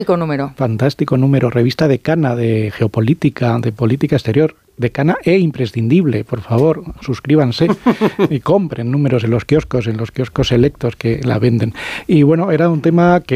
número. Fantástico número. Revista Decana de Geopolítica, de Política Exterior. Decana e imprescindible, por favor, suscríbanse y compren números en los kioscos selectos que la venden. Y bueno, era un tema que